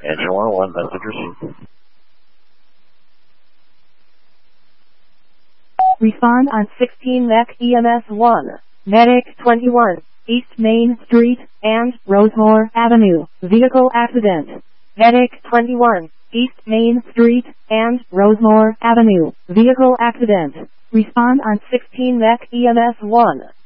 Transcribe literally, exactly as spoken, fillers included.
Engine one oh one, message received. Respond on sixteen Mech E M S one. Medic twenty-one, East Main Street and Rosemore Avenue. Vehicle accident. Medic twenty-one, East Main Street and Rosemore Avenue. Vehicle accident. Respond on sixteen Mech E M S one.